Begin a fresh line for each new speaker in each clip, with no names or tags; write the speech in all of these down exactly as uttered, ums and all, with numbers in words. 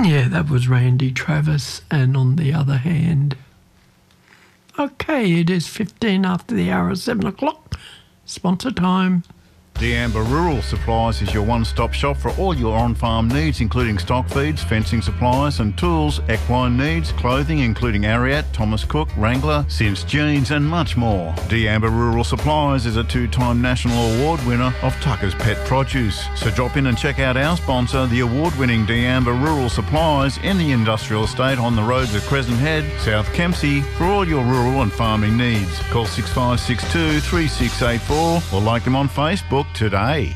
Yeah, that was Randy Travis. And on the other hand, okay, it is fifteen after the hour of seven o'clock. Sponsor time.
D'Amber Rural Supplies is your one-stop shop for all your on-farm needs, including stock feeds, fencing supplies and tools, equine needs, clothing including Ariat, Thomas Cook, Wrangler, Sims Jeans and much more. D'Amber Rural Supplies is a two-time national award winner of Tucker's Pet Produce. So drop in and check out our sponsor, the award-winning D'Amber Rural Supplies in the industrial estate on the roads of Crescent Head, South Kempsey, for all your rural and farming needs. Call six five six two, three six eight four or like them on Facebook today.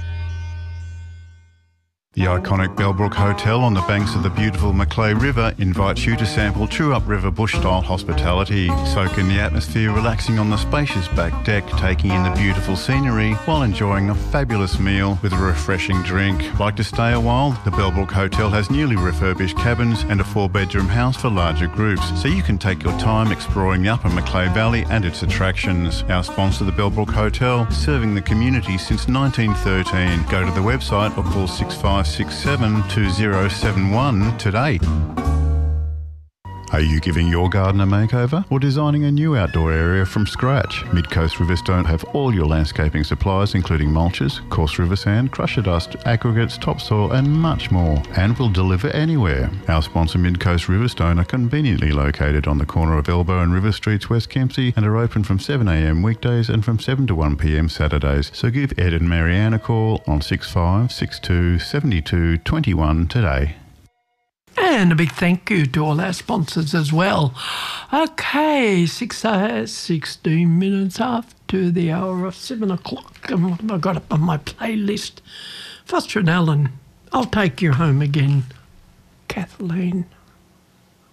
The iconic Bellbrook Hotel on the banks of the beautiful Macleay River invites you to sample true-up river bush-style hospitality. Soak in the atmosphere, relaxing on the spacious back deck, taking in the beautiful scenery while enjoying a fabulous meal with a refreshing drink. Like to stay a while? The Bellbrook Hotel has newly refurbished cabins and a four-bedroom house for larger groups, so you can take your time exploring the upper Macleay Valley and its attractions. Our sponsor, the Bellbrook Hotel, serving the community since nineteen thirteen. Go to the website or call six five six seven two zero seven one today. Are you giving your garden a makeover or designing a new outdoor area from scratch? Midcoast Riverstone have all your landscaping supplies including mulches, coarse river sand, crusher dust, aggregates, topsoil and much more, and will deliver anywhere. Our sponsor Midcoast Riverstone are conveniently located on the corner of Elbow and River Streets, West Kempsey, and are open from seven a m weekdays and from seven to one p m Saturdays. So give Ed and Marianne a call on six five six two, seven two two one today.
And a big thank you to all our sponsors as well. Okay, six, uh, sixteen minutes after the hour of seven o'clock. And what have I got up on my playlist? Foster and Allen, I'll Take You Home Again. Kathleen.